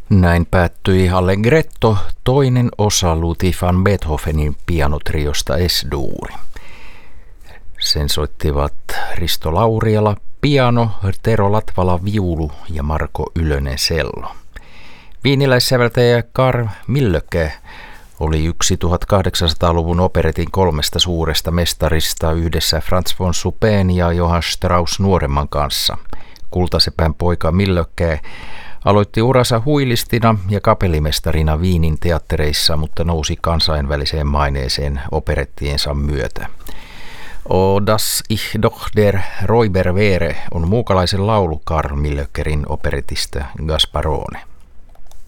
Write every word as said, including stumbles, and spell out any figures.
Näin päättyi Allegretto, toinen osa Ludwig van Beethovenin pianotriosta Es-duuri. Sen soittivat Risto Lauriala piano, Tero Latvala viulu ja Marko Ylönen cello. Viiniläissäveltäjä Carl Millöke oli yksi tuhatkahdeksansataaluvun operetin kolmesta suuresta mestarista yhdessä Franz von Suppén ja Johann Strauss nuoremman kanssa. Kultasepän poika Millöke aloitti uransa huilistina ja kapellimestarina Wienin teattereissa, mutta nousi kansainväliseen maineeseen operettiensa myötä. O das ich doch der Räuber wäre on muukalaisen laulu Carl Millökerin operetista Gasparone.